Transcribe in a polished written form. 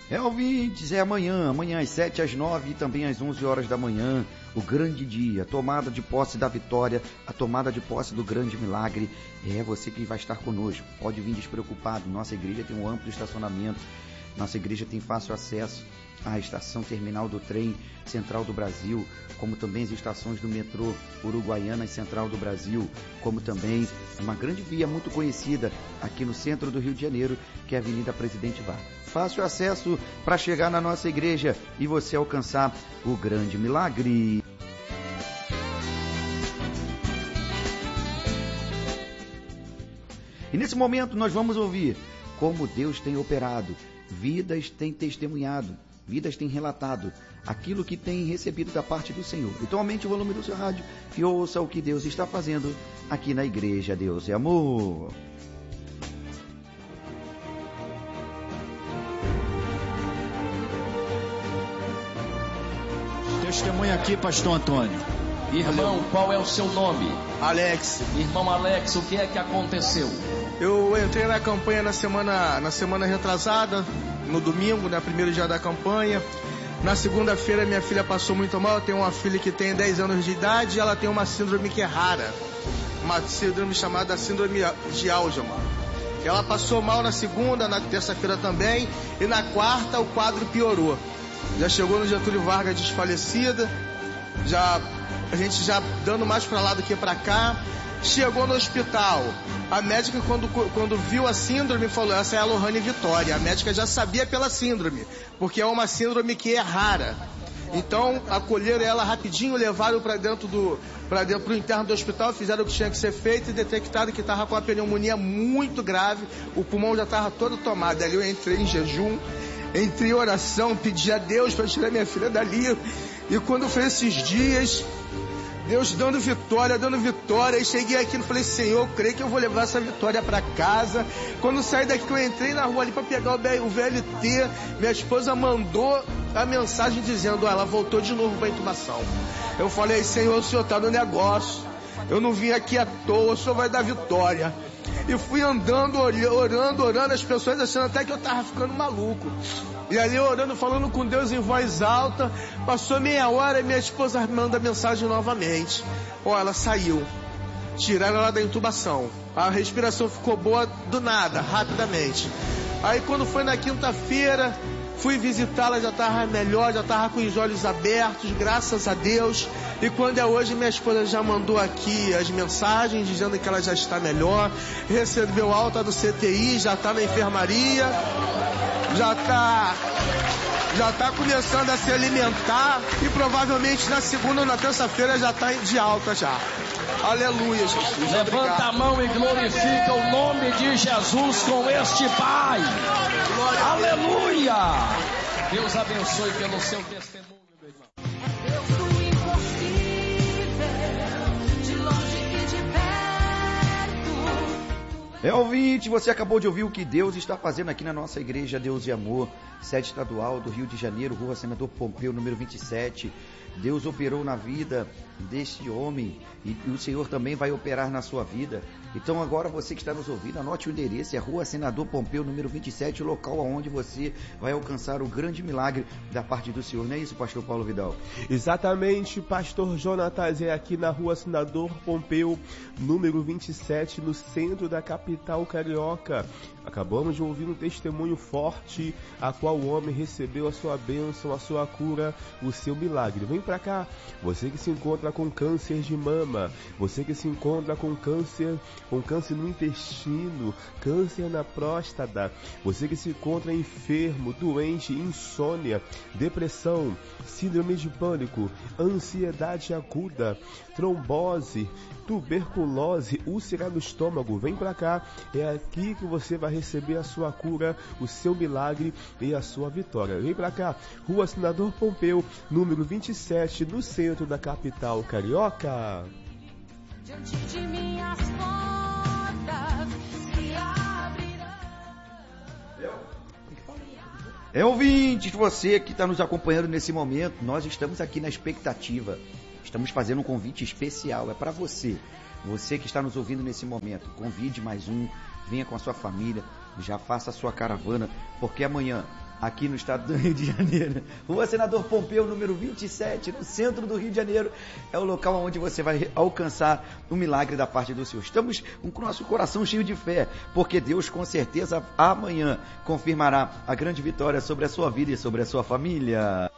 Ouvintes, é amanhã às 7, às 9 e também às 11 horas da manhã, o grande dia, a tomada de posse da vitória, a tomada de posse do grande milagre. É você que vai estar conosco, pode vir despreocupado. Nossa igreja tem um amplo estacionamento, nossa igreja tem fácil acesso à estação terminal do trem Central do Brasil, como também as estações do metrô Uruguaiana e Central do Brasil, como também uma grande via muito conhecida aqui no centro do Rio de Janeiro, que é a Avenida Presidente Vargas. Fácil acesso para chegar na nossa igreja e você alcançar o grande milagre. E nesse momento nós vamos ouvir como Deus tem operado, vidas têm testemunhado, vidas têm relatado aquilo que tem recebido da parte do Senhor. Então aumente o volume do seu rádio e ouça o que Deus está fazendo aqui na igreja. Deus é amor. Testemunha aqui, pastor Antônio. Irmão, qual é o seu nome? Alex. Irmão Alex, o que é que aconteceu? Eu entrei na campanha na semana retrasada, no domingo, né, primeiro dia da campanha. Na segunda-feira minha filha passou muito mal. Eu tenho uma filha que tem 10 anos de idade e ela tem uma síndrome que é rara. Uma síndrome chamada síndrome de Alzheimer. Ela passou mal na segunda, na terça-feira também. E na quarta o quadro piorou. Já chegou no Getúlio Vargas desfalecida. A gente já dando mais para lá do que para cá. Chegou no hospital. A médica, quando viu a síndrome, falou: essa é a Lohane Vitória. A médica já sabia pela síndrome, porque é uma síndrome que é rara. Então, acolheram ela rapidinho, levaram para dentro do interno do hospital, fizeram o que tinha que ser feito e detectaram que estava com uma pneumonia muito grave. O pulmão já estava todo tomado. Ali eu entrei em jejum, entrei em oração, pedi a Deus para tirar minha filha dali. E quando foi esses dias, Deus dando vitória, e cheguei aqui e falei: Senhor, eu creio que eu vou levar essa vitória para casa. Quando saí daqui, eu entrei na rua ali para pegar o VLT, minha esposa mandou a mensagem dizendo: ela voltou de novo para intubação. Eu falei: Senhor, o Senhor está no negócio, eu não vim aqui à toa, o Senhor vai dar vitória. E fui andando, orando, as pessoas achando até que eu estava ficando maluco. E ali orando, falando com Deus em voz alta. Passou meia hora e minha esposa manda mensagem novamente. Ela saiu. Tiraram ela da intubação. A respiração ficou boa do nada, rapidamente. Aí quando foi na quinta-feira, fui visitá-la, já estava melhor, já estava com os olhos abertos, graças a Deus. E quando é hoje, minha esposa já mandou aqui as mensagens dizendo que ela já está melhor, recebeu alta do CTI, já está na enfermaria, já está começando a se alimentar e provavelmente na segunda ou na terça-feira já está de alta já. Aleluia, Jesus. Levanta obrigado. A mão e glorifica o nome de Jesus com este Pai. Glória aleluia. Deus abençoe pelo seu testemunho, meu irmão. É Deus do impossível, de longe e de perto. Ouvinte, você acabou de ouvir o que Deus está fazendo aqui na nossa igreja Deus e Amor, sede estadual do Rio de Janeiro, Rua Senador Pompeu, número 27. Deus operou na vida deste homem e o Senhor também vai operar na sua vida. Então agora você que está nos ouvindo, anote o endereço, é Rua Senador Pompeu, número 27, o local onde você vai alcançar o grande milagre da parte do Senhor. Não é isso, pastor Paulo Vidal? Exatamente, pastor Jonatas, é aqui na Rua Senador Pompeu, número 27, no centro da capital carioca. Acabamos de ouvir um testemunho forte, a qual o homem recebeu a sua bênção, a sua cura, o seu milagre. Vem pra cá, você que se encontra com câncer de mama, você que se encontra com câncer no intestino, câncer na próstata, você que se encontra enfermo, doente, insônia, depressão, síndrome de pânico, ansiedade aguda, trombose, tuberculose, úlcera no estômago, vem pra cá, é aqui que você vai receber a sua cura, o seu milagre e a sua vitória. Vem pra cá, Rua Senador Pompeu, número 27, no centro da capital carioca. Diante de minhas portas se abrirão. Ouvinte, você que está nos acompanhando nesse momento, nós estamos aqui na expectativa. Estamos fazendo um convite especial, é para você. Você que está nos ouvindo nesse momento, convide mais um, venha com a sua família, já faça a sua caravana, porque amanhã aqui no estado do Rio de Janeiro. Rua Senador Pompeu, número 27, no centro do Rio de Janeiro. É o local onde você vai alcançar o milagre da parte do Senhor. Estamos com o nosso coração cheio de fé, porque Deus com certeza amanhã confirmará a grande vitória sobre a sua vida e sobre a sua família.